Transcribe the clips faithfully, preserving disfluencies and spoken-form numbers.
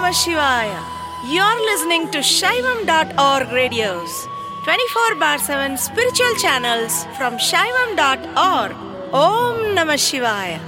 Namah Shivaya. You're listening to Shaivam dot org radios, twenty-four bar seven spiritual channels from Shaivam dot org. Om Namah Shivaya.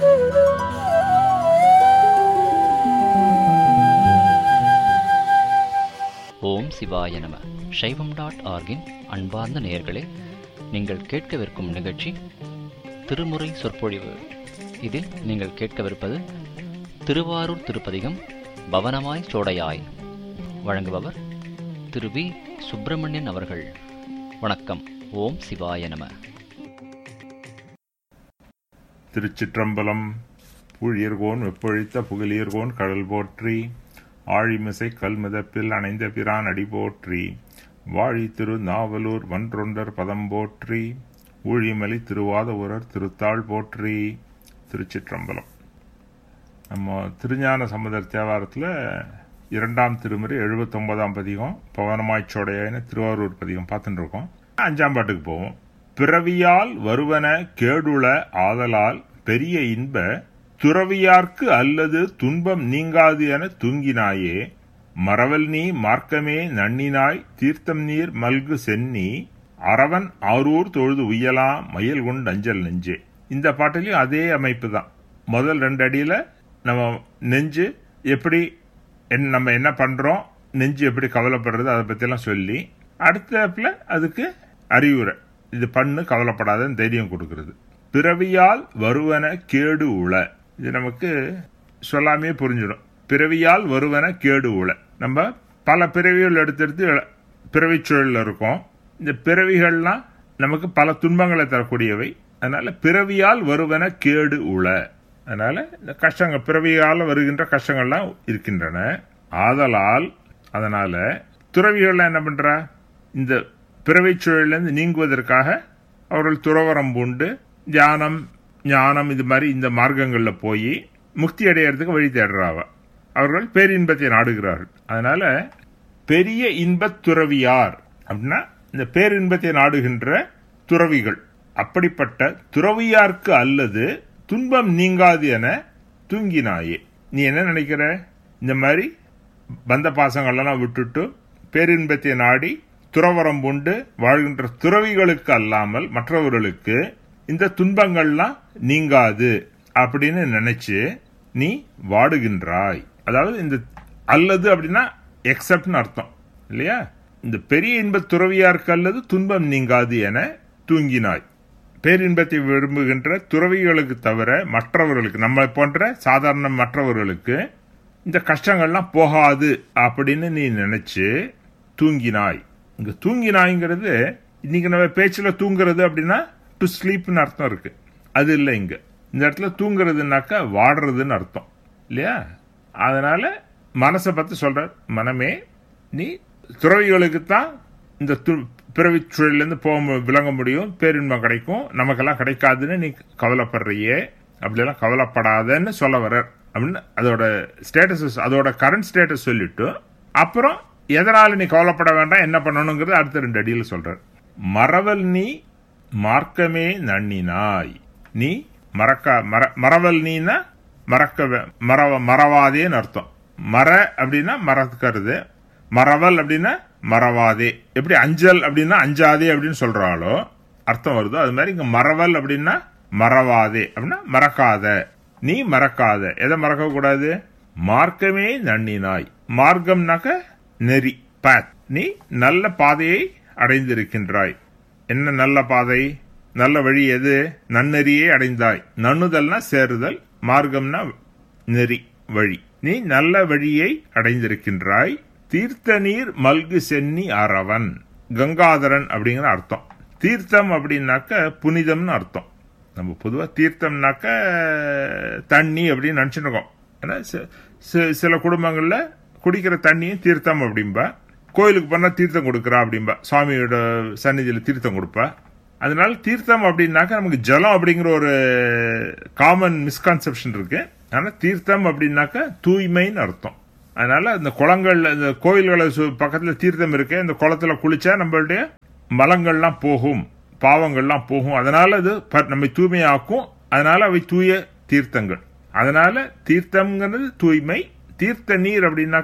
ஓம் சிவாய நம. சைவம் dot ஆர்கின் அன்பார்ந்த நேயர்களே, நீங்கள் கேட்கவிருக்கும் நிகழ்ச்சி திருமுறை சொற்பொழிவு. இதில் நீங்கள் கேட்கவிருப்பது திருவாரூர் திருப்பதிகம் பவனமாய் சோடையாய். வழங்குபவர் திரு வி சுப்பிரமணியன் அவர்கள். வணக்கம். ஓம் சிவாய நம. திருச்சிற்றம்பலம். பூழியர்கோன் வெப்பொழித்த புகழியர்கோன் கடல் போற்றி, ஆழிமிசை கல்மிதப்பில் அணைந்த பிரான் அடி போற்றி, வாழி திரு நாவலூர் வன்றொண்டர் பதம் போற்றி, ஊழிமலி திருவாத ஊரர் திருத்தாள் போற்றி. திருச்சிற்றம்பலம். நம்ம திருஞான சம்பந்தர் தேவாரத்தில் இரண்டாம் திருமுறை எழுபத்தி ஒன்பதாம் பதிகம் பவனமாய்ச்சோடையான திருவாரூர் பதிகம் பார்த்துட்டு இருக்கோம். அஞ்சாம் பாட்டுக்கு போவோம். பிறவியால் வருவன கேடுள ஆதலால் பெரிய இன்ப துறவியார்க்கு அல்லது துன்பம் நீங்காது என தூங்கினாயே, மறவல் நீ மார்க்கமே நன்னினாய் தீர்த்தம் நீர் மல்கு சென்னி, அரவன் ஆரூர் தொழுது உய்யலாம் மயில் கொண்டு அஞ்சல் நெஞ்சே. இந்த பாட்டிலையும் அதே அமைப்பு தான். முதல் ரெண்டு அடியில நம்ம நெஞ்சு எப்படி நம்ம என்ன பண்றோம், நெஞ்சு எப்படி கவலைப்படுறது, அதை பத்தியெல்லாம் சொல்லி, அடுத்தப்புல அதுக்கு அறிவுரை, இது பண்ணு கவலைப்படாதன்னு தைரியம் கொடுக்கிறது. பிறவியால் வருவன கேடு உள, இது நமக்கு சொல்லாமே புரிஞ்சிடும். பிறவியால் வருவன கேடு உள. நம்ம பல பிறவிகள் எடுத்தெடுத்து பிறவி சூழல் இருக்கோம். இந்த பிறவிகள்லாம் நமக்கு பல துன்பங்களை தரக்கூடியவை. அதனால பிறவியால் வருவன கேடு உள. அதனால இந்த கஷ்டங்கள், பிறவியால் வருகின்ற கஷ்டங்கள்லாம் இருக்கின்றன. ஆதலால் அதனால துறவிகள்லாம் என்ன பண்ற, இந்த பிறவி சூழலிருந்து நீங்குவதற்காக அவர்கள் துறவரம் பூண்டு தியானம் ஞானம் இது மாதிரி இந்த மார்க்கங்களில் போய் முக்தி அடையிறதுக்கு வழி தேடுறாவ. அவர்கள் பேரின்பத்தை நாடுகிறார்கள். அதனால பெரிய இன்பத் துறவியார் அப்படின்னா இந்த பேரின்பத்தை நாடுகின்ற துறவிகள். அப்படிப்பட்ட துறவியார்க்கு அல்லது துன்பம் நீங்காது என தூங்கினாயே. நீ என்ன நினைக்கிற, இந்த மாதிரி பந்த பாசங்கள்லாம் விட்டுட்டு பேரின்பத்தை நாடி துறவரம் பூண்டு வாழ்கின்ற துறவிகளுக்கு அல்லாமல் மற்றவர்களுக்கு இந்த துன்பங்கள்லாம் நீங்காது அப்படின்னு நினைச்சு நீ வாடுகின்றாய். அதாவது இந்த அல்லது அப்படின்னா எக்ஸப்ட்னு அர்த்தம் இல்லையா. இந்த பெரிய இன்ப துறவியாருக்கு அல்லது துன்பம் நீங்காது என தூங்கினாய். பேரின்பத்தை விரும்புகின்ற துறவிகளுக்கு தவிர மற்றவர்களுக்கு, நம்ம போன்ற சாதாரண மற்றவர்களுக்கு இந்த கஷ்டங்கள்லாம் போகாது அப்படின்னு நீ நினைச்சு தூங்கினாய். இங்க தூங்கினாய்ங்கிறது இன்னைக்கு நம்ம பேச்சுல தூங்குறது அப்படின்னா டு ஸ்லீப்னு அர்த்தம் இருக்கு. அது இல்லை. இங்க இந்த இடத்துல தூங்குறதுனாக்கா வாடுறதுன்னு அர்த்தம் இல்லையா. அதனால மனசை பத்தி சொல்ற, மனமே நீ துறவிகளுக்கு தான் இந்த பிறவி சூழலிருந்து போக விளங்க முடியும், பேரின்பம் கிடைக்கும், நமக்கெல்லாம் கிடைக்காதுன்னு நீ கவலைப்படுறியே, அப்படியெல்லாம் கவலைப்படாதன்னு சொல்ல வர அப்படின்னு அதோட ஸ்டேட்டஸ், அதோட கரண்ட் ஸ்டேட்டஸ் சொல்லிட்டு அப்புறம் எதனால நீ கவலைப்பட வேண்டாம், என்ன பண்ணணுங்கிறது அடுத்த ரெண்டு அடியில் சொல்ற. மறவல் நீ மார்க்கமே நன்னினாய். நீ மறக்க மர மறவல் நீனா மறக்க மறவ மறவாதேன்னு அர்த்தம். மற அப்படின்னா மறக்கிறது, மறவல் அப்படின்னா மறவாதே. எப்படி அஞ்சல் அப்படின்னா அஞ்சாதே அப்படின்னு சொல்றாளோ அர்த்தம் வருதோ, அது மாதிரி இங்க மறவல் அப்படின்னா மறவாதே அப்படின்னா மறக்காத, நீ மறக்காத. எதை மறக்க கூடாது, மார்க்கமே நன்னினாய். மார்க்கம்னாக்க நெறி, பாத். நீ நல்ல பாதையை அடைந்திருக்கின்றாய். என்ன நல்ல பாதை, நல்ல வழி எது, நன்னெறியை அடைந்தாய். நன்னுதல்னா சேருதல், மார்க்கம்னா நெறி, வழி. நீ நல்ல வழியை அடைந்திருக்கின்றாய். தீர்த்த நீர் மல்கு சென்னி அரவன், கங்காதரன் அப்படிங்கிற அர்த்தம். தீர்த்தம் அப்படின்னாக்க புனிதம்னு அர்த்தம். நம்ம பொதுவா தீர்த்தம்னாக்க தண்ணி அப்படின்னு நினைச்சுட்டு இருக்கோம். ஏன்னா சில குடும்பங்கள்ல குடிக்கிற தண்ணியும் தீர்த்தம் அப்படின்பா, கோயிலுக்கு போனா தீர்த்தம் கொடுக்கறா அப்படின்பா, சுவாமியோட சன்னிதியில தீர்த்தம் கொடுப்பா. அதனால தீர்த்தம் அப்படின்னாக்க நமக்கு ஜலம் அப்படிங்கிற ஒரு காமன் மிஸ்கான்செப்ஷன் இருக்கு. ஆனா தீர்த்தம் அப்படின்னாக்க தூய்மைன்னு அர்த்தம். அதனால அந்த குளங்கள்ல, இந்த கோயில்களை பக்கத்துல தீர்த்தம் இருக்கு, இந்த குளத்துல குளிச்சா நம்மளுடைய மலங்கள்லாம் போகும், பாவங்கள்லாம் போகும். அதனால அது நம்மை தூய்மையாக்கும். அதனால அவை தூய தீர்த்தங்கள். அதனால தீர்த்தம்ங்கிறது தூய்மை. தீர்த்த நீர் அப்படின்னாக்க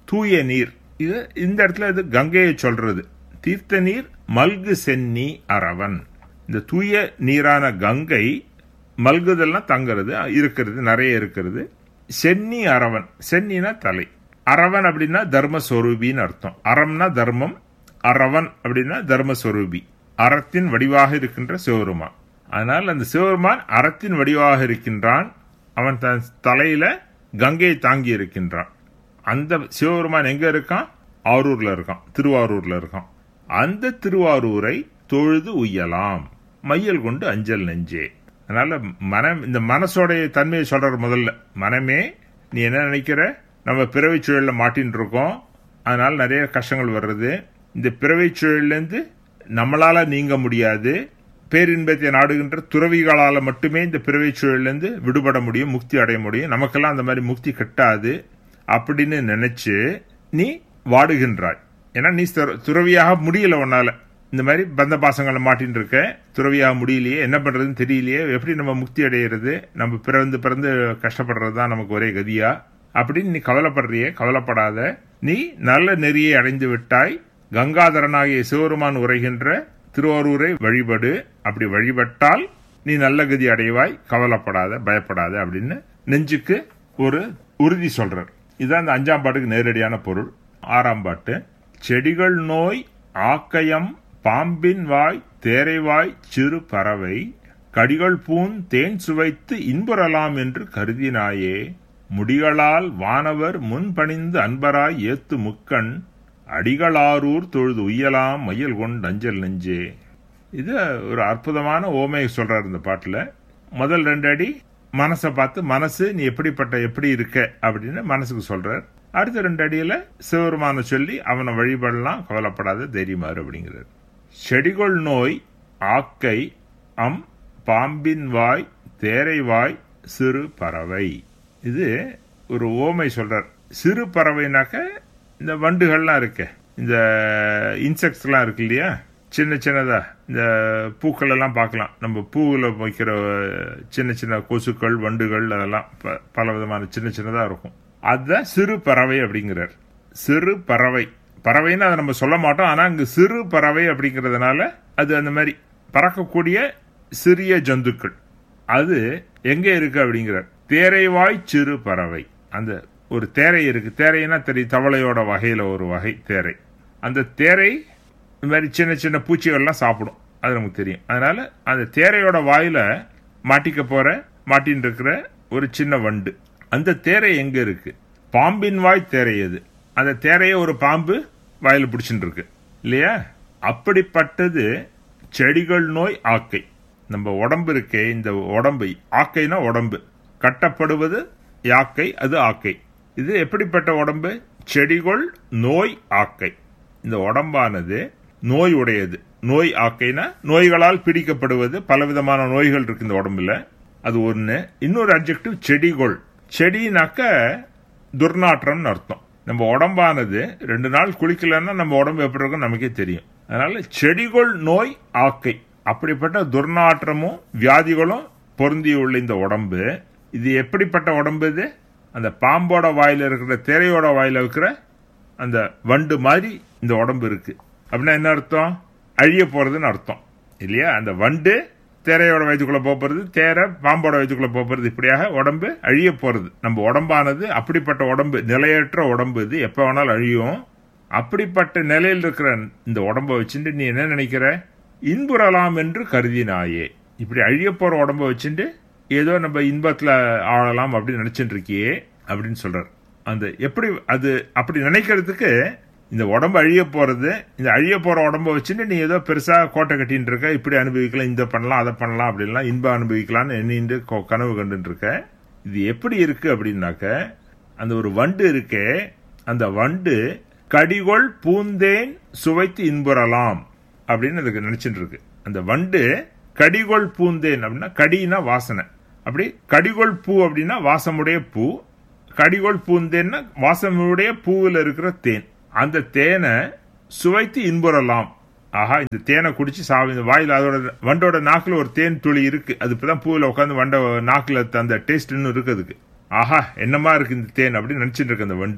தூய நீர். இது இந்த இடத்துல இது கங்கையை சொல்றது. தீர்த்த நீர் மல்கு சென்னி அரவன். இந்த தூய நீரான கங்கை மல்குதெல்லாம் தங்கிறது இருக்கிறது, நிறைய இருக்கிறது. சென்னி அரவன், சென்னினா தலை, அரவன் அப்படின்னா தர்மஸ்வரூபின்னு அர்த்தம். அறம்னா தர்மம், அரவன் அப்படின்னா தர்மஸ்வரூபி, அறத்தின் வடிவாக இருக்கின்ற சிவபெருமான். அதனால் அந்த சிவபெருமான் அறத்தின் வடிவாக இருக்கின்றான். அவன் தன் தலையில கங்கையை தாங்கி இருக்கின்றான். அந்த சிவபெருமான் எங்க இருக்கான்? ஆரூர்ல இருக்கான், திருவாரூர்ல இருக்கான். அந்த திருவாரூரை தொழுது உய்யலாம் மையல் கொண்டு அஞ்சல் நெஞ்சே. அதனால மனம், இந்த மனசோடைய தன்மையை சொல்ற. முதல்ல மனமே, நீ என்ன நினைக்கிற? நம்ம பிறவை சூழல்ல மாட்டின்னு இருக்கோம், அதனால நிறைய கஷ்டங்கள் வர்றது. இந்த பிறவை சூழலிருந்து நம்மளால நீங்க முடியாது. பேரின்பத்தை நாடுகின்ற துறவிகளால மட்டுமே இந்த பிறவை சூழலிருந்து விடுபட முடியும், முக்தி அடைய முடியும். நமக்கெல்லாம் அந்த மாதிரி முக்தி கட்டாது அப்படின்னு நினைச்சு நீ வாடுகின்றாய். ஏன்னா நீ துறவியாக முடியல, உன்னால இந்த மாதிரி பந்த பாசங்களை மாட்டின்னு இருக்க, துறவியாக முடியலையே, என்ன பண்றதுன்னு தெரியலையே, எப்படி நம்ம முக்தி அடையிறது, நம்ம பிறந்து பிறந்து கஷ்டப்படுறது தான் நமக்கு ஒரே கதியா அப்படின்னு நீ கவலைப்படுறியே. கவலைப்படாத, நீ நல்ல நெறியை அடைந்து விட்டாய். கங்காதரனாகிய சிவபெருமான் உரைகின்ற திருவாரூரை வழிபடு. அப்படி வழிபட்டால் நீ நல்ல கதி அடைவாய், கவலைப்படாத, பயப்படாத அப்படின்னு நெஞ்சுக்கு ஒரு உறுதி சொல்றார். இதுதான் இந்த அஞ்சாம் பாட்டுக்கு நேரடியான பொருள். ஆறாம் பாட்டு, செடிகள் நோய் ஆக்கயம் பாம்பின் வாய் தேரைவாய் சிறு பறவை கடிகள் பூன் தேன் சுவைத்து இன்புறலாம் என்று கருதினாயே, முடிகளால் வானவர் முன்பணிந்து அன்பராய் ஏத்து முக்கண் அடிகளாரூர் தொழுது உய்யலாம் மையல் கொண்டு அஞ்சல் நெஞ்சே. இது ஒரு அற்புதமான ஓமையை சொல்றாரு இந்த பாட்டுல. முதல் ரெண்டு அடி மனசை பார்த்து, மனசு நீ எப்படிப்பட்ட எப்படி இருக்க அப்படின்னு மனசுக்கு சொல்றார். அடுத்த ரெண்டு அடியில சிவபெருமான சொல்லி அவனை வழிபடலாம், கவலைப்படாத, தைரியமாறு அப்படிங்கிறார். செடிகொள் நோய் ஆக்கை அம் பாம்பின் வாய் தேரை வாய் சிறு பறவை. இது ஒரு ஓமை சொல்றார். சிறு பறவைனாக்க இந்த வண்டுகள்லாம் இருக்கு, இந்த இன்செக்ட்ஸ் எல்லாம் இருக்கு இல்லையா, சின்ன சின்னதா இந்த பூக்கள் எல்லாம் பார்க்கலாம். நம்ம பூவில் வைக்கிற சின்ன சின்ன கொசுக்கள், வண்டுகள், அதெல்லாம் பல விதமான சின்ன சின்னதா இருக்கும். அதுதான் சிறு பறவை அப்படிங்கிறார். சிறு பறவை, பறவைன்னு அதை நம்ம சொல்ல மாட்டோம், ஆனா அங்கு சிறு பறவை அப்படிங்கறதுனால அது அந்த மாதிரி பறக்கக்கூடிய சிறிய ஜந்துக்கள். அது எங்க இருக்கு அப்படிங்கிறார். தேரைவாய் சிறு பறவை. அந்த ஒரு தேரை இருக்கு, தேரைன்னா தெரியும், தவளையோட வகையில ஒரு வகை தேரை. அந்த தேரை இந்த மாதிரி சின்ன சின்ன பூச்சிகள்லாம் சாப்பிடும், அது நமக்கு தெரியும். அதனால அந்த தேரையோட வாயில மாட்டிக்க போற மாட்டின்னு இருக்கிற ஒரு சின்ன வண்டு. அந்த தேரை எங்க இருக்கு? பாம்பின் வாய் தேரை. அது அந்த தேரைய ஒரு பாம்பு வாயில பிடிச்சிட்டு இருக்கு இல்லையா? அப்படிப்பட்டது செடிகள் நோய் ஆக்கை. நம்ம உடம்பு இருக்கே, இந்த உடம்பு ஆக்கைனா உடம்பு, கட்டப்படுவது யாக்கை, அது ஆக்கை. இது எப்படிப்பட்ட உடம்பு? செடிகள் நோய் ஆக்கை. இந்த உடம்பானது நோய் உடையது. நோய் ஆக்கைனா நோய்களால் பிடிக்கப்படுவது. பலவிதமான நோய்கள் இருக்கு இந்த உடம்புல, அது ஒண்ணு. இன்னொரு அட்ஜெக்டிவ் செடிகொள். செடினாக்க துர்நாற்றம்னு அர்த்தம். நம்ம உடம்பானது ரெண்டு நாள் குளிக்கலன்னா நம்ம உடம்பு எப்படி இருக்கும் நமக்கே தெரியும். அதனால செடிகொள் நோய் ஆக்கை, அப்படிப்பட்ட துர்நாற்றமும் வியாதிகளும் பொருந்தியுள்ள இந்த உடம்பு. இது எப்படிப்பட்ட உடம்பு? இது அந்த பாம்போட வாயில இருக்கிற, தேரையோட வாயில இருக்கிற அந்த வண்டு மாதிரி இந்த உடம்பு இருக்கு. அப்படின்னா என்ன அர்த்தம்? அழிய போறதுன்னு அர்த்தம் இல்லையா? அந்த வண்டு தேரையோட வயிற்றுக்குள்ள போறது, தேரை பாம்போட வயிற்றுக்குள்ள போறது, இப்படியாக உடம்பு அழிய போறது. நம்ம உடம்பானது அப்படிப்பட்ட உடம்பு, நிலையற்ற உடம்பு. இது எப்ப வேணாலும் அழியும். அப்படிப்பட்ட நிலையில் இருக்கிற இந்த உடம்ப வச்சுட்டு நீ என்ன நினைக்கிற? இன்புறலாம் என்று கருதினாயே. இப்படி அழிய போற உடம்ப வச்சுட்டு ஏதோ நம்ம இன்பத்துல ஆளலாம் அப்படின்னு நினைச்சுட்டு இருக்கியே அப்படின்னு சொல்றார். அந்த எப்படி அது அப்படி நினைக்கிறதுக்கு, இந்த உடம்பு அழிய போறது, இந்த அழிய போற உடம்ப வச்சுட்டு நீ ஏதோ பெருசா கோட்டை கட்டின்னு இருக்க, இப்படி அனுபவிக்கலாம், இந்த பண்ணலாம், அதை பண்ணலாம், அப்படின்லாம் இன்பம் அனுபவிக்கலாம்னு எண்ணிட்டு கனவு கண்டுட்டு இருக்க. இது எப்படி இருக்கு அப்படின்னாக்க, அந்த ஒரு வண்டு இருக்கே, அந்த வண்டு கடிகொள் பூந்தேன் சுவைத்து இன்புறலாம் அப்படின்னு அதுக்கு நினைச்சிட்டு இருக்கு. அந்த வண்டு கடிகொள் பூந்தேன் அப்படின்னா, கடினா வாசனை, அப்படி கடிகொள் பூ அப்படின்னா வாசமுடைய பூ, கடிகொள் பூந்தேன்னா வாசமுடைய பூவில் இருக்கிற தேன். அந்த தேனை சுவைத்து இன்புறலாம். ஆஹா, இந்த தேனை குடிச்சு சாவி வாயில், அதோட வண்டோட நாக்குல ஒரு தேன் துளி இருக்கு, அது இப்பதான் பூவில் உட்காந்து வண்ட நாக்குல அந்த டேஸ்ட் இன்னும் இருக்கு அதுக்கு. ஆஹா, என்னமா இருக்கு இந்த தேன் அப்படின்னு நினைச்சிட்டு இருக்கு அந்த வண்டு.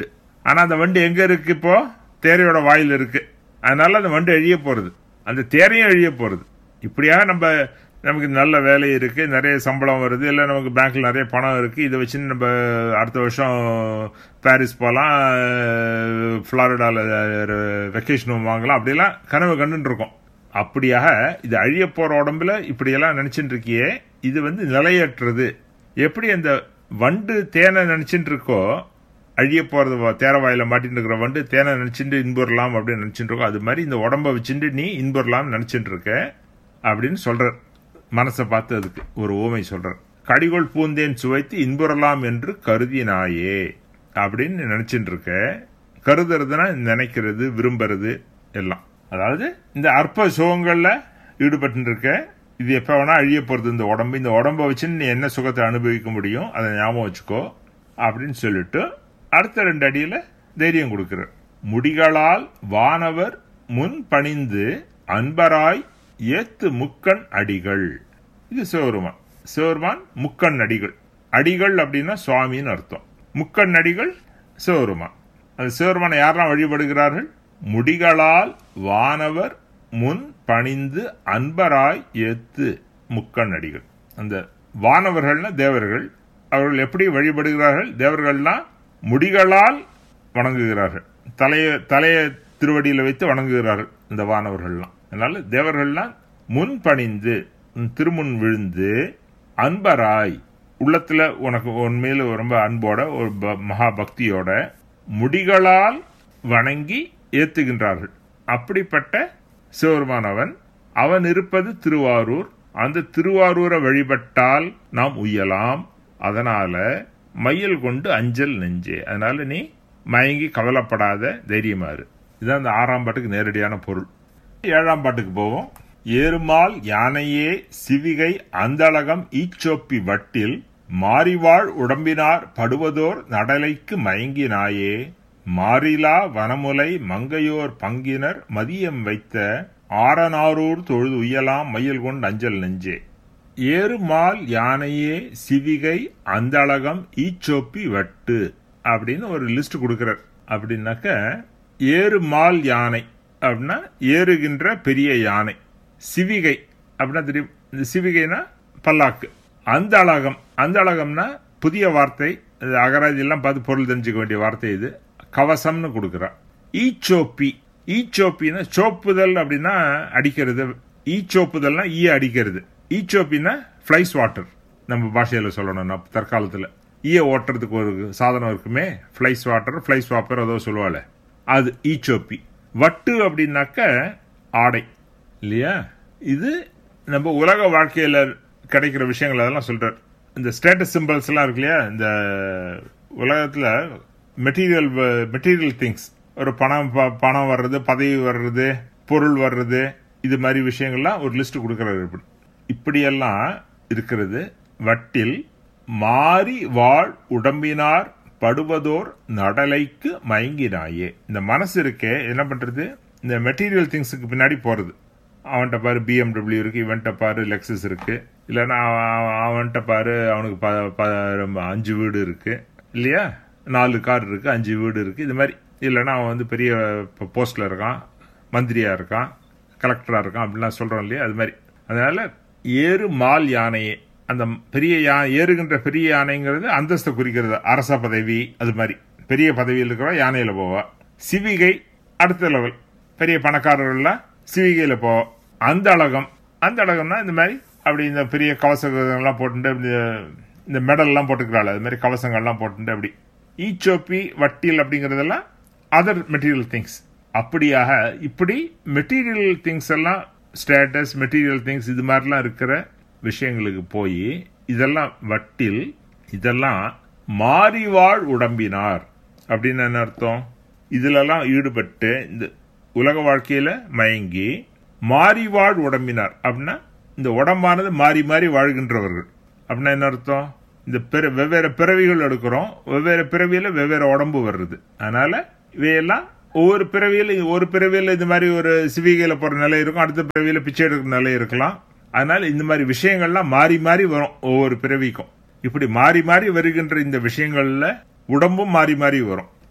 ஆனா அந்த வண்டு எங்க இருக்கு? இப்போ தேரையோட வாயில் இருக்கு. அதனால அந்த வண்டு எழிய போறது, அந்த தேரையும் எழிய போறது. இப்படியாக நம்ம நமக்கு நல்ல வேலை இருக்கு, நிறைய சம்பளம் வருது, இல்லை நமக்கு பேங்க்ல நிறைய பணம் இருக்கு, இதை வச்சு நம்ம அடுத்த வருஷம் பாரிஸ் போகலாம், புளோரிடால வெக்கேஷன் வாங்கலாம், அப்படியெல்லாம் கனவு கண்டுட்டு இருக்கோம். அப்படியாக இது அழிய போற உடம்புல இப்படியெல்லாம் நினைச்சுட்டு இருக்கியே, இது வந்து நிலையற்றது. எப்படி அந்த வண்டு தேனை நினைச்சுட்டு இருக்கோ, அழிய போறது தேரவாயில மாட்டிட்டு இருக்கிற வண்டு தேனை நினைச்சுட்டு இன்புறலாம் அப்படின்னு நினைச்சுட்டு இருக்கோம், அது மாதிரி இந்த உடம்ப வச்சுட்டு நீ இன்புறலாம் நினைச்சுட்டு இருக்க அப்படின்னு சொல்ற. மனசை பார்த்து அதுக்கு ஒரு ஓமை சொல்ற. கடிகொள் பூந்தேன் சுவைத்து இன்புறலாம் என்று கருதினாயே அப்படின்னு நினைச்சுட்டு இருக்க. கருதுறதுன்னா நினைக்கிறது, விரும்புறது எல்லாம். அதாவது இந்த அற்ப சுகங்கள்ல ஈடுபட்டு இருக்க. இது எப்ப வேணா அழிய போறது இந்த உடம்பு. இந்த உடம்ப வச்சு நீ என்ன சுகத்தை அனுபவிக்க முடியும், அதை ஞாபகம் வச்சுக்கோ அப்படின்னு சொல்லிட்டு அடுத்த ரெண்டு அடியில தைரியம் கொடுக்கிற. முடிகளால் வானவர் முன் பணிந்து அன்பராய் ஏத்து முக்கண் அடிகள். இது சிவருமான். சிவருமான் முக்கண் அடிகள். அடிகள் அப்படின்னா சுவாமின்னு அர்த்தம். முக்கண் அடிகள் சிவருமான். அந்த சிவருமானை யாரெல்லாம் வழிபடுகிறார்கள்? முடிகளால் வானவர் முன் பணிந்து அன்பராய் ஏத்து முக்கண் அடிகள். அந்த வானவர்கள்னா தேவர்கள். அவர்கள் எப்படி வழிபடுகிறார்கள்? தேவர்கள்னா முடிகளால் வணங்குகிறார்கள், தலைய தலைய திருவடியில வைத்து வணங்குகிறார்கள் இந்த வானவர்கள்லாம். அதனால தேவர்கள்லாம் முன் பணிந்து திருமுன் விழுந்து அன்பராய், உள்ளத்துல உனக்கு உண்மையில ரொம்ப அன்போட ஒரு மகா பக்தியோட முடிகளால் வணங்கி ஏத்துகின்றார்கள். அப்படிப்பட்ட சிவருமானவன் அவன் இருப்பது திருவாரூர். அந்த திருவாரூரை வழிபட்டால் நாம் உய்யலாம். அதனால மையல் கொண்டு அஞ்சல் நெஞ்சே. அதனால நீ மயங்கி கவலைப்படாத, தைரியமாறு. இதுதான் அந்த ஆறாம் பாட்டுக்கு நேரடியான பொருள். ஏழாம் பாட்டுக்கு போவோம். ஏறுமால் யானையே சிவிகை அந்தளகம் ஈச்சோப்பி வட்டில் மாறிவாழ் உடம்பினார் படுவதோர் நடலைக்கு மயங்கினாயே மாறிலா வனமுலை மங்கையோர் பங்கினர் மதியம் வைத்த ஆரனாரூர் தொழுது உயலாம் மையல் கொண்டு அஞ்சல் நெஞ்சே. ஏறுமால் யானையே சிவிகை அந்தளகம் ஈச்சோப்பி வட்டு அப்படின்னு ஒரு லிஸ்ட் கொடுக்கிறார். அப்படின்னாக்க ஏறுமால் யானை அப்படின்னா ஏறுகின்ற பெரிய யானை. சிவிகை அப்படின்னா தெரியும், இந்த சிவிகைனா பல்லாக்கு. அந்த அழகம், அந்த அழகம்னா புதிய வார்த்தை, அகராதி எல்லாம் பார்த்து பொருள் தெரிஞ்சுக்க வேண்டிய வார்த்தை. இது கவசம்னு கொடுக்கிறார். ஈச்சோப்பி, ஈச்சோப்பின்னா சோப்புதல் அப்படின்னா அடிக்கிறது. ஈச்சோப்புதல்னா ஈ அடிக்கிறது. ஈச்சோப்பின்னா ஃபிளைஸ் வாட்டர். நம்ம பாஷையில சொல்லணும்னா தற்காலத்துல ஈய ஓட்டுறதுக்கு ஒரு சாதனம் இருக்குமே, ஃபிளைஸ் வாட்டர், ஃபிளைஸ் வாப்பர் ஏதோ சொல்லுவாள், அது ஈச்சோப்பி. வட்டு அப்படின்னாக்க ஆடை இல்லையா. இது நம்ம உலக வாழ்க்கையில கிடைக்கிற விஷயங்கள் அதெல்லாம் சொல்றார். இந்த ஸ்டேட்டஸ் சிம்பிள்ஸ் எல்லாம் இருக்கு இல்லையா, இந்த உலகத்துல மெட்டீரியல் மெட்டீரியல் திங்ஸ், ஒரு பணம் பணம் வர்றது, பதவி வர்றது, பொருள் வர்றது, இது மாதிரி விஷயங்கள்லாம் ஒரு லிஸ்ட் கொடுக்கறாரு. இப்படி இப்படியெல்லாம் இருக்கிறது. வட்டில் மாறி வாழ் உடம்பினார் படுவதோர் நடலைக்கு மயங்கினாயே. இந்த மனசு இருக்கே என்ன பண்றது, இந்த மெட்டீரியல் திங்ஸுக்கு பின்னாடி போறது. அவன்கிட்ட பாரு பிஎம்டபிள்யூ இருக்கு, இவன்கிட்ட பாரு லெக்ஸஸ் இருக்கு, இல்லைன்னா அவன்கிட்ட பாரு அவனுக்கு அஞ்சு வீடு இருக்கு இல்லையா, நாலு கார் இருக்கு, அஞ்சு வீடு இருக்கு, இது மாதிரி. இல்லைன்னா அவன் வந்து பெரிய போஸ்ட்ல இருக்கான், மந்திரியா இருக்கான், கலெக்டரா இருக்கான் அப்படின்லாம் சொல்றோம் இல்லையா, அது மாதிரி. அதனால ஏறு மால் யானையே, அந்த பெரிய யா ஏறுகின்ற பெரிய யானைங்கிறது அந்தஸ்தை குறிக்கிறது. அரச பதவி அது மாதிரி பெரிய பதவியில் இருக்கிற யானையில போவா. சிவிகை அடுத்த லெவல், பெரிய பணக்காரர்கள்லாம் சிவிகையில போவா. அந்த அழகம், அந்த அழகம்னா இந்த மாதிரி அப்படி இந்த பெரிய கவசங்கள்லாம் போட்டு இந்த மெடல் எல்லாம் போட்டுக்கிறாள், அது மாதிரி கவசங்கள்லாம் போட்டு அப்படி. ஈச்சோப்பி வட்டில் அப்படிங்கறதெல்லாம் அதர் மெட்டீரியல் திங்ஸ். அப்படியாக இப்படி மெட்டீரியல் திங்ஸ் எல்லாம் ஸ்டேட்டஸ், மெட்டீரியல் திங்ஸ் இது மாதிரிலாம் இருக்கிற விஷயங்களுக்கு போய் இதெல்லாம் வட்டில், இதெல்லாம் மாறிவாழ் உடம்பினார் அப்படின்னு என்ன அர்த்தம், இதுலலாம் ஈடுபட்டு இந்த உலக வாழ்க்கையில மயங்கி மாறிவாழ் உடம்பினார் அப்படின்னா இந்த உடம்பானது மாறி மாறி வாழ்கின்றவர்கள் அப்படின்னா என்ன அர்த்தம், இந்த வெவ்வேறு பிறவிகள் எடுக்கிறோம், வெவ்வேறு பிறவியில வெவ்வேறு உடம்பு வருது. அதனால இவையெல்லாம் ஒவ்வொரு பிறவியில ஒரு பிறவியில இந்த மாதிரி ஒரு சிவிகையில போற நிலை இருக்கும், அடுத்த பிறவியில பிச்சை எடுக்கிற நிலை இருக்கலாம். அதனால இந்த மாதிரி விஷயங்கள்லாம் மாறி மாறி வரும் ஒவ்வொரு பிறவிக்கும். இப்படி மாறி மாறி வருகின்ற இந்த விஷயங்கள்ல உடம்பும் மாறி மாறி வரும்.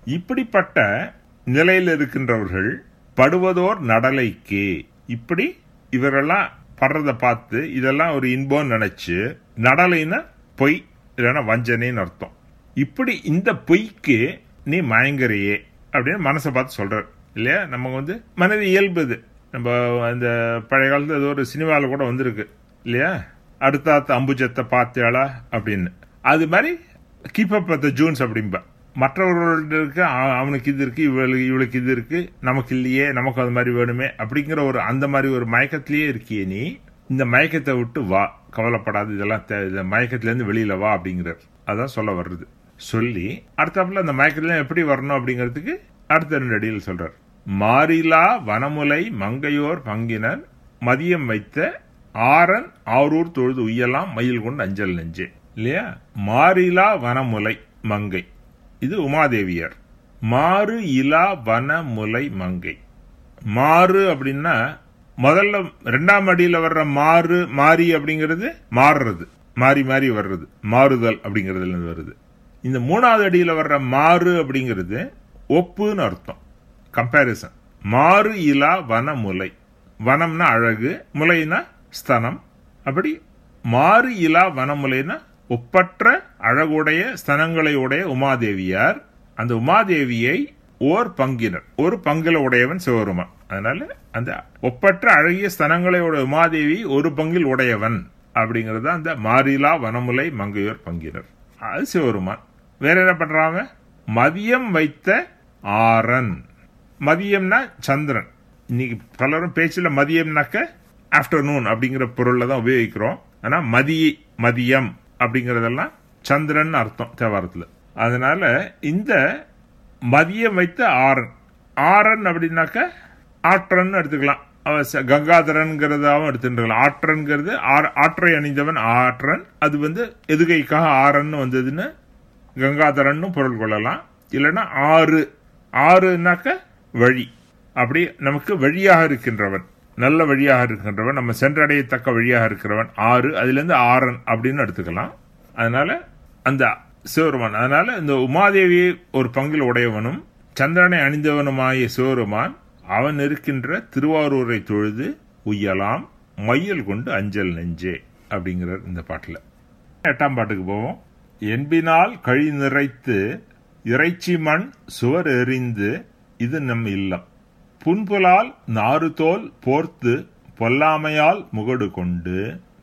இப்படிப்பட்ட நிலையில் இருக்கின்றவர்கள் படுவதோர் நடலைக்கே. இப்படி இவரெல்லாம் படுறத பார்த்து இதெல்லாம் ஒரு இன்பம் நினைச்சு, நடலைன்னா பொய் இல்லைன்னா வஞ்சனைன்னு அர்த்தம். இப்படி இந்த பொய்க்கு நீ மயங்கரையே அப்படின்னு மனசை பார்த்து சொல்றார் இல்லையா. நம்ம வந்து மனது இயல்புது. நம்ம அந்த பழைய காலத்துல ஏதோ ஒரு சினிமாவில் கூட வந்திருக்கு இல்லையா, அடுத்த அம்புஜத்தை பார்த்தேளா அப்படின்னு. அது மாதிரி keep up with the Jones அப்படின்பா. மற்றவர்களுக்கு அவனுக்கு இது இருக்கு, இவளுக்கு இவளுக்கு இது இருக்கு, நமக்கு இல்லையே, நமக்கு அது மாதிரி வேணுமே அப்படிங்கிற ஒரு அந்த மாதிரி ஒரு மயக்கத்திலேயே இருக்கியே நீ. இந்த மயக்கத்தை விட்டு வா, கவலைப்படாது, இதெல்லாம் மயக்கத்திலேருந்து வெளியில வா அப்படிங்கிறார். அதான் சொல்ல வர்றது. சொல்லி அடுத்தாப்புல அந்த மயக்கத்துல எப்படி வரணும் அப்படிங்கிறதுக்கு அடுத்த ரெண்டு அடியில் சொல்றார். மாறிலா வனமுலை மங்கையோர் பங்கினர் மதியம் வைத்த ஆரன் ஆரூர் தொழுது உய்யலாம் மயில் கொண்டு அஞ்சல் நெஞ்சே இல்லையா. மாறிலா வனமுலை மங்கை, இது உமாதேவியார். மாறு இலா வனமுலை மங்கை. மாறு அப்படின்னா முதல்ல ரெண்டாம் அடியில வர்ற மாறு மாறி அப்படிங்கிறது மாறுறது, மாறி மாறி வர்றது, மாறுதல் அப்படிங்கறதுல இருந்து வருது. இந்த மூணாவது அடியில வர்ற மாறு அப்படிங்கிறது ஒப்புன்னு அர்த்தம், கம்பேரிசன். மாறு இலா வனமுலை, வனம்னா அழகு, முலைனா ஸ்தனம். அப்படி மாறு இலா வனமுலைனா ஒப்பற்ற அழகுடைய ஸ்தனங்களை உடைய உமாதேவியார். அந்த உமாதேவியை ஓர் பங்கினர், ஒரு பங்கில உடையவன் சிவபெருமான். அதனால அந்த ஒப்பற்ற அழகிய ஸ்தனங்களை உடைய உமாதேவி ஒரு பங்கில் உடையவன் அப்படிங்கறது அந்த மாறிலா வனமுலை மங்கையோர் பங்கினர், அது சிவபெருமான். வேற என்ன பண்றாங்க? மதியம் வைத்த ஆரன். மதியம்னா சந்திரன். இன்னைக்கு பலரும் பேச்சுல மதியம்னாக்க ஆப்டர்நூன் அப்படிங்கிற பொருள்ல தான் உபயோகிக்கிறோம். ஆனா மதிய மதியம் அப்படிங்கறதெல்லாம் சந்திரன் அர்த்தம் தேவாரத்துல. அதனால இந்த மதியம் வைத்த ஆரன், ஆரன் அப்படின்னாக்க ஆற்றன் எடுத்துக்கலாம், கங்காதரன்கிறதாவும் எடுத்துக்கலாம். ஆற்றன்கிறது ஆற்றை அணிந்தவன் ஆற்றன், அது வந்து எதுகைக்காக ஆரன் வந்ததுன்னு கங்காதரன் பொருள் கொள்ளலாம். இல்லைன்னா ஆறு, ஆறுனாக்க வழி, அப்படி நமக்கு வழியாக இருக்கின்றவன், நல்ல வழியாக இருக்கின்றவன், நம்ம சென்றடையத்தக்க வழியாக இருக்கிறவன் ஆறு, அதுல இருந்து ஆரன் அப்படின்னு எடுத்துக்கலாம். அதனால அந்த சிவருமான், அதனால இந்த உமாதேவியை ஒரு பங்கில் உடையவனும் சந்திரனை அணிந்தவனுமாய சிவருமான் அவன் இருக்கின்ற திருவாரூரை தொழுது உய்யலாம் மையல் கொண்டு அஞ்சல் நெஞ்சே அப்படிங்கிறார் இந்த பாட்டுல. எட்டாம் பாட்டுக்கு போவோம். என்பினால் கழி நிறைத்து இறைச்சி மண் சுவர் எறிந்து இது நம் இல்லம், புன்புலால் நாறு தோல் போர்த்து பொல்லாமையால் முகடு கொண்டு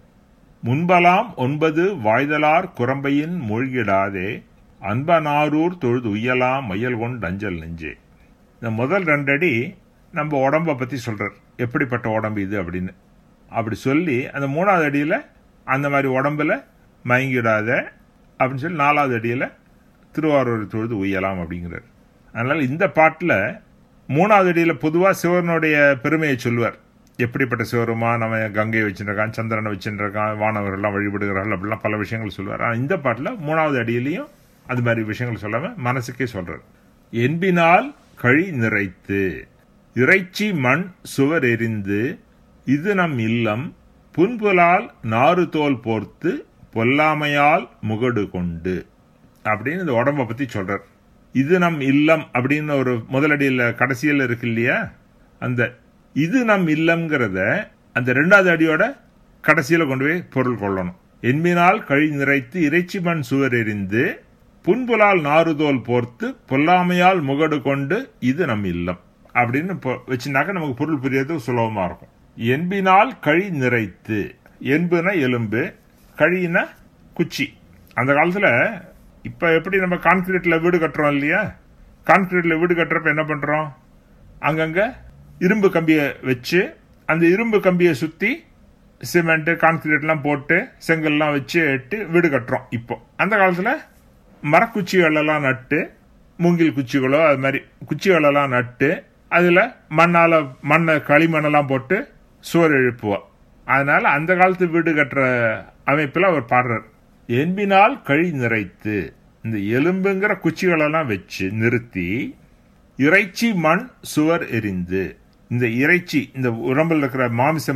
முன்பலாம் ஒன்பது வாய்தலார் குரம்பையின் மூழ்கிடாதே அன்பனாரூர் தொழுது உய்யலாம் மையல் கொண்டு அஞ்சல் நெஞ்சே. இந்த முதல் ரெண்டடி நம்ம உடம்ப பத்தி சொல்றார், எப்படிப்பட்ட உடம்பு இது அப்படின்னு. அப்படி சொல்லி அந்த மூணாவது அடியில அந்த மாதிரி உடம்புல மயங்கிடாத அப்படின்னு சொல்லி நாலாவது அடியில திருவாரூர் தொழுது உய்யலாம் அப்படிங்கிறார். அதனால இந்த பாட்டுல மூணாவது அடியில பொதுவா சிவனுடைய பெருமையை சொல்லுவார். எப்படிப்பட்ட சிவருமா, நம்ம கங்கையை வச்சுருக்கான், சந்திரனை வச்சுருக்கான், வானவர்கள்லாம் வழிபடுகிறார்கள், அப்படிலாம் பல விஷயங்கள் சொல்லுவார். ஆனால் இந்த பாட்டுல மூணாவது அடியிலையும் அது மாதிரி விஷயங்கள் சொல்லாம மனசுக்கே சொல்றார். என்பினால் கழி நிறைத்து இறைச்சி மண் சுவர் எரிந்து இது நம் இல்லம், புன்புலால் நாறு தோல் போர்த்து பொல்லாமையால் முகடு கொண்டு அப்படின்னு இந்த உடம்ப பத்தி சொல்றார். இது நம் இல்லம் அப்படின்னு ஒரு முதலடியில கடைசியில் இருக்கு இல்லையா, அந்த இது நம் இல்லம்ங்கிறத அந்த ரெண்டாவது அடியோட கடைசியில கொண்டு போய் பொருள் கொள்ளணும். என்பினால் கழி நிறைத்து இறைச்சி மண் சுவர் எரிந்து புன்புலால் நாறுதோல் போர்த்து பொல்லாமையால் முகடு கொண்டு இது நம் இல்லம் அப்படின்னு வச்சுனாக்க நமக்கு பொருள் புரியறது சுலபமா இருக்கும். என்பினால் கழி நிறைத்து, என்புனா எலும்பு, கழினா குச்சி. அந்த காலத்துல இப்ப எப்படி நம்ம கான்கிரீட்ல வீடு கட்டுறோம் இல்லையா, கான்கிரீட்ல வீடு கட்டுறப்ப என்ன பண்றோம், அங்கங்க இரும்பு கம்பிய வச்சு அந்த இரும்பு கம்பியை சுத்தி சிமெண்ட் கான்கிரீட் எல்லாம் போட்டு செங்கல்லாம் வச்சு எட்டு வீடு கட்டுறோம். இப்போ அந்த காலத்துல மரக்குச்சிகள் எல்லாம் நட்டு, மூங்கில் குச்சிகளோ அது மாதிரி குச்சிகள் எல்லாம் நட்டு அதுல மண்ணால மண்ணை களிமண்ணெல்லாம் போட்டு சுவர் எழுப்புவோம். அதனால அந்த காலத்து வீடு கட்டுற அமைப்புல அவர் பாடுறார். என்பினால் கழி நிறைத்து, இந்த எலும்புங்கிற குச்சிகளெல்லாம் வச்சு நிறுத்தி இறைச்சி மண் சுவர் எரிந்து, இந்த இறைச்சி இந்த உடம்புல இருக்கிற மாமிசம்